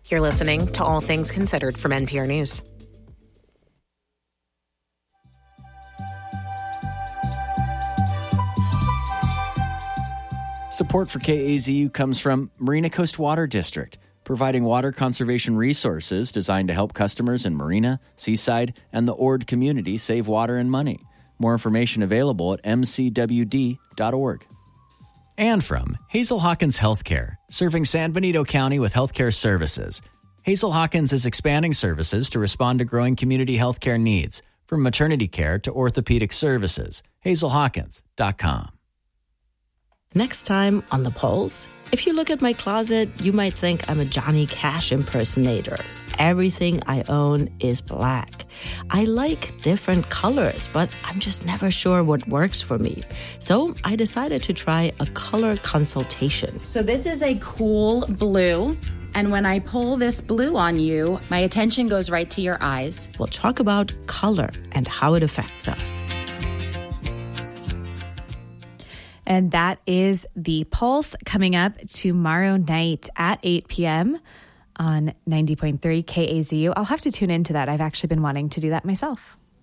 You're listening to All Things Considered from NPR News. Support for KAZU comes from Marina Coast Water District, providing water conservation resources designed to help customers in Marina, Seaside, and the Ord community save water and money. More information available at mcwd.org. And from Hazel Hawkins Healthcare, serving San Benito County with healthcare services. Hazel Hawkins is expanding services to respond to growing community healthcare needs, from maternity care to orthopedic services. HazelHawkins.com. Next time on The Pulse, if you look at my closet, you might think I'm a Johnny Cash impersonator. Everything I own is black. I like different colors, but I'm just never sure what works for me. So I decided to try a color consultation. So this is a cool blue. And when I pull this blue on you, my attention goes right to your eyes. We'll talk about color and how it affects us. And that is The Pulse coming up tomorrow night at 8 p.m. on 90.3 KAZU. I'll have to tune into that. I've actually been wanting to do that myself.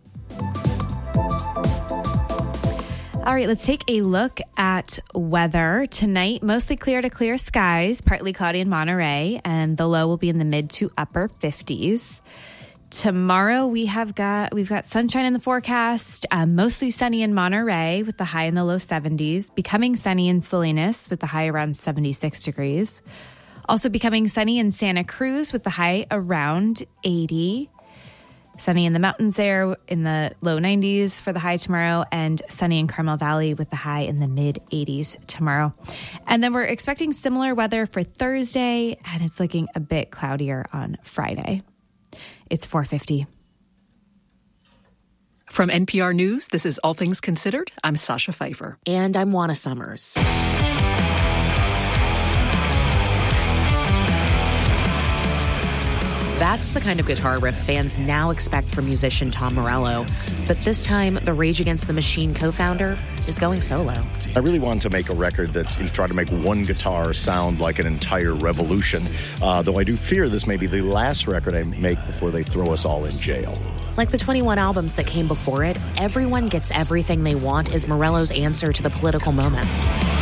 All right, let's take a look at weather. Tonight, mostly clear to clear skies, partly cloudy in Monterey, and the low will be in the mid to upper 50s. Tomorrow, we've got sunshine in the forecast, mostly sunny in Monterey with the high in the low 70s, becoming sunny in Salinas with the high around 76 degrees. Also becoming sunny in Santa Cruz with the high around 80. Sunny in the mountains there in the low 90s for the high tomorrow, and sunny in Carmel Valley with the high in the mid 80s tomorrow. And then we're expecting similar weather for Thursday, and it's looking a bit cloudier on Friday. It's 4:50. From NPR News, this is All Things Considered. I'm Sasha Pfeiffer. And I'm Juana Summers. That's the kind of guitar riff fans now expect from musician Tom Morello. But this time, the Rage Against the Machine co-founder is going solo. I really wanted to make a record that tried to make one guitar sound like an entire revolution, though I do fear this may be the last record I make before they throw us all in jail. Like the 21 albums that came before it, Everyone Gets Everything They Want is Morello's answer to the political moment.